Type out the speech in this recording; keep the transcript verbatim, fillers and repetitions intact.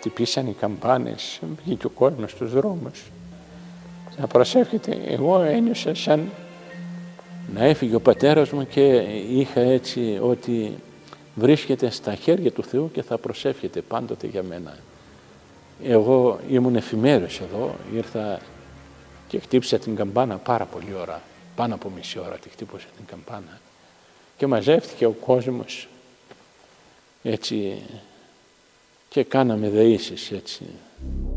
χτυπήσαν οι καμπάνες, βγήκε ο κόσμος στους δρόμους. Να προσεύχεται, εγώ ένιωσα σαν να έφυγε ο πατέρας μου και είχα έτσι ότι βρίσκεται στα χέρια του Θεού και θα προσεύχεται πάντοτε για μένα. Εγώ ήμουν εφημέρος εδώ, ήρθα και χτύπησα την καμπάνα πάρα πολλή ώρα, πάνω από μισή ώρα τη χτύπωσα την καμπάνα και μαζεύτηκε ο κόσμος έτσι και κάναμε δεήσεις έτσι.